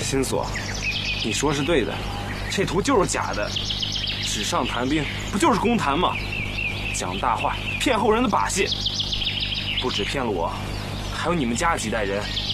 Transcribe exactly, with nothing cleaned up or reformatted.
心锁，你说是对的，这图就是假的。纸上谈兵不就是公谈吗？讲大话骗后人的把戏，不止骗了我，还有你们家几代人。